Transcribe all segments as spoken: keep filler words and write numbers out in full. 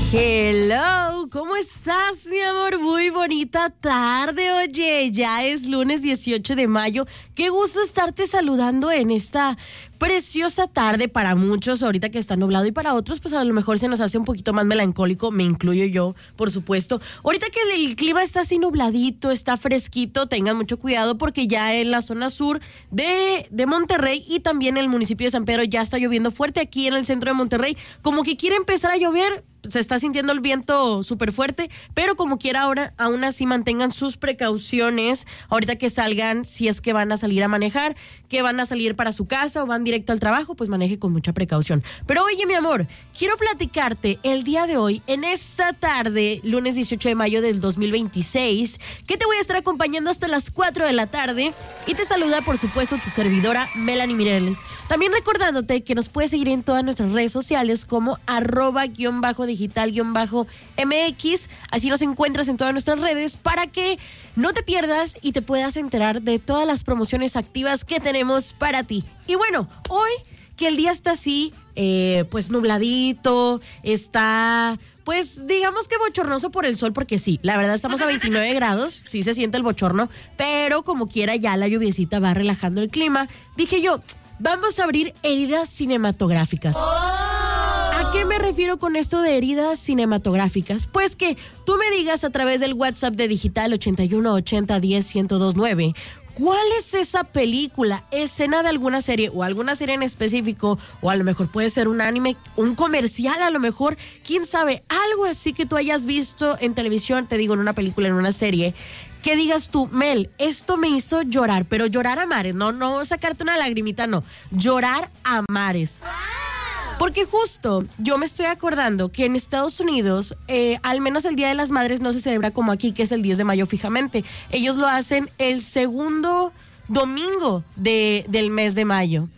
Hello, ¿cómo estás, mi amor? Muy bonita tarde, oye, ya es lunes dieciocho de mayo. Qué gusto estarte saludando en esta preciosa tarde para muchos, ahorita que está nublado, y para otros, pues a lo mejor se nos hace un poquito más melancólico, me incluyo yo, por supuesto. Ahorita que el clima está así nubladito, está fresquito, tengan mucho cuidado porque ya en la zona sur de, de Monterrey y también en el municipio de San Pedro ya está lloviendo fuerte. Aquí en el centro de Monterrey, como que quiere empezar a llover, se está sintiendo el viento súper fuerte, pero como quiera ahora, aún así mantengan sus precauciones ahorita que salgan, si es que van a salir a manejar, que van a salir para su casa o van directo al trabajo, pues maneje con mucha precaución. Pero oye, mi amor, quiero platicarte el día de hoy, en esta tarde, lunes dieciocho de mayo del dos mil veintiséis, que te voy a estar acompañando hasta las cuatro de la tarde, y te saluda, por supuesto, tu servidora, Melanie Mireles. También recordándote que nos puedes seguir en todas nuestras redes sociales como arroba guión bajo digital guión bajo mx, así nos encuentras en todas nuestras redes para que no te pierdas y te puedas enterar de todas las promociones activas que tenemos para ti. Y bueno, hoy que el día está así, eh, pues nubladito, está, pues digamos que bochornoso por el sol, porque sí, la verdad estamos a veintinueve grados, sí se siente el bochorno, pero como quiera ya la lluviecita va relajando el clima. Dije yo, vamos a abrir heridas cinematográficas. ¿A qué me refiero con esto de heridas cinematográficas? Pues que tú me digas a través del WhatsApp de Digital ochenta y uno ochenta diez ciento dos nueve, ¿cuál es esa película, escena de alguna serie o alguna serie en específico? O a lo mejor puede ser un anime, un comercial, a lo mejor, quién sabe, algo así que tú hayas visto en televisión, te digo, en una película, en una serie, que digas tú, Mel, esto me hizo llorar, pero llorar a mares, no, no sacarte una lagrimita, no, llorar a mares. Porque justo yo me estoy acordando que en Estados Unidos, eh, al menos el Día de las Madres no se celebra como aquí, que es el diez de mayo fijamente. Ellos lo hacen el segundo domingo de, del mes de mayo.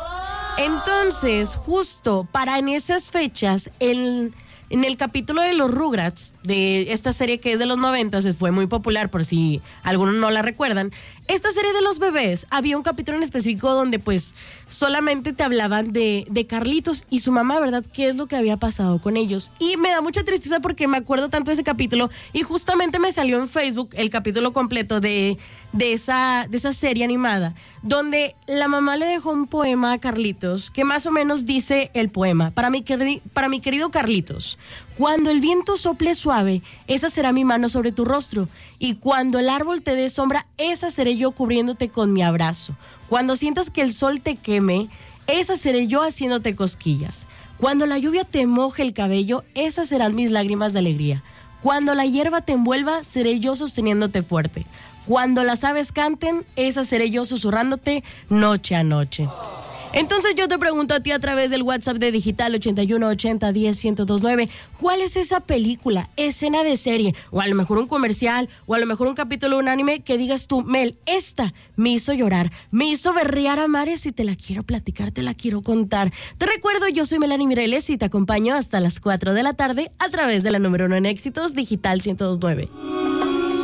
Entonces, justo para en esas fechas, el... en el capítulo de los Rugrats, de esta serie que es de los noventas, fue muy popular por si algunos no la recuerdan. Esta serie de los bebés, había un capítulo en específico donde pues solamente te hablaban de, de Carlitos y su mamá, ¿verdad? ¿Qué es lo que había pasado con ellos? Y me da mucha tristeza porque me acuerdo tanto de ese capítulo y justamente me salió en Facebook el capítulo completo de, de, esa, de esa serie animada, donde la mamá le dejó un poema a Carlitos que más o menos dice el poema: para mi, queri- para mi querido Carlitos, cuando el viento sople suave, esa será mi mano sobre tu rostro. Y cuando el árbol te dé sombra, esa seré yo cubriéndote con mi abrazo. Cuando sientas que el sol te queme, esa seré yo haciéndote cosquillas. Cuando la lluvia te moje el cabello, esas serán mis lágrimas de alegría. Cuando la hierba te envuelva, seré yo sosteniéndote fuerte. Cuando las aves canten, esa seré yo susurrándote noche a noche. Entonces yo te pregunto a ti a través del WhatsApp de Digital ochenta y uno ochenta diez ciento dos nueve, ¿cuál es esa película, escena de serie, o a lo mejor un comercial, o a lo mejor un capítulo de un anime que digas tú, Mel, esta me hizo llorar, me hizo berrear a mares y te la quiero platicar, te la quiero contar? Te recuerdo, yo soy Melanie Mireles y te acompaño hasta las cuatro de la tarde a través de la número uno en éxitos, Digital ciento dos nueve.